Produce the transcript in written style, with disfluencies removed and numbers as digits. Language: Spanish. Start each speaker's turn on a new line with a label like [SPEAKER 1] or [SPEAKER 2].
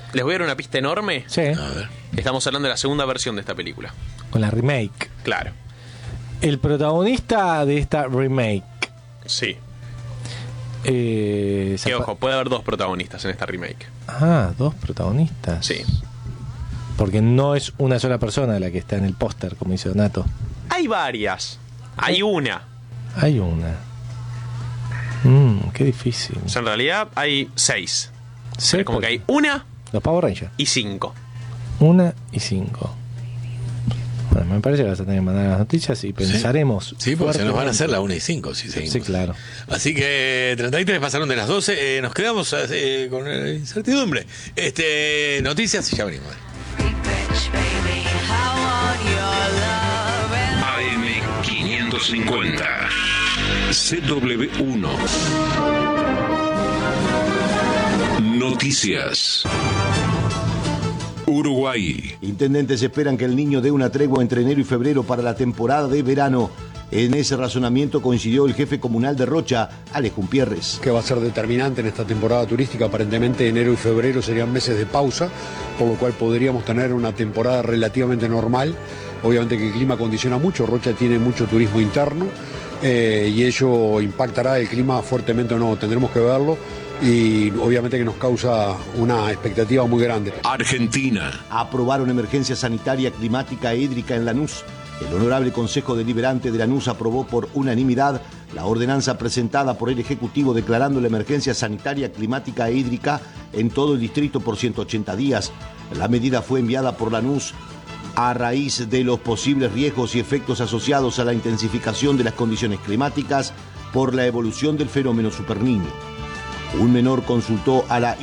[SPEAKER 1] Les voy a dar una pista enorme.
[SPEAKER 2] Sí,
[SPEAKER 3] A ver.
[SPEAKER 1] Estamos hablando de la segunda versión de esta película.
[SPEAKER 2] con la remake.
[SPEAKER 1] Claro.
[SPEAKER 2] El protagonista de esta remake.
[SPEAKER 1] Sí.
[SPEAKER 2] Se
[SPEAKER 1] Que ojo, puede haber dos protagonistas en esta remake.
[SPEAKER 2] Ah, dos protagonistas.
[SPEAKER 1] Sí.
[SPEAKER 2] Porque no es una sola persona la que está en el póster, como dice Donato.
[SPEAKER 1] Hay varias. Hay una.
[SPEAKER 2] Hay una. Qué difícil.
[SPEAKER 1] O sea, en realidad hay 6.
[SPEAKER 2] Sí,
[SPEAKER 1] Como que
[SPEAKER 2] porque-
[SPEAKER 1] hay una
[SPEAKER 2] Los Power Rangers.
[SPEAKER 1] y 5.
[SPEAKER 2] 1 y 5. Bueno, me parece que vas a tener que mandar las noticias y pensaremos.
[SPEAKER 3] Sí, porque se nos van a
[SPEAKER 2] fuertemente.
[SPEAKER 3] hacer la 1 y 5 si seguimos.
[SPEAKER 2] Sí, claro.
[SPEAKER 3] Así que 33 pasaron de las 12. Nos quedamos con incertidumbre. Noticias y ya venimos.
[SPEAKER 4] AM550 CW1 Noticias. Uruguay.
[SPEAKER 5] Intendentes esperan que el Niño dé una tregua entre enero y febrero para la temporada de verano. En ese razonamiento coincidió el jefe comunal de Rocha, Alex Gutiérrez.
[SPEAKER 6] Que va a ser determinante en esta temporada turística. Aparentemente enero y febrero serían meses de pausa, por lo cual podríamos tener una temporada relativamente normal. Obviamente que el clima condiciona mucho, Rocha tiene mucho turismo interno y ello impactará el clima fuertemente o no, tendremos que verlo, y obviamente que nos causa una expectativa muy grande.
[SPEAKER 4] Argentina.
[SPEAKER 5] Aprobaron emergencia sanitaria, climática e hídrica en Lanús. El Honorable Consejo Deliberante de Lanús aprobó por unanimidad la ordenanza presentada por el Ejecutivo declarando la emergencia sanitaria, climática e hídrica en todo el distrito por 180 días. La medida fue enviada por Lanús a raíz de los posibles riesgos y efectos asociados a la intensificación de las condiciones climáticas por la evolución del fenómeno Superniño. Un menor consultó a la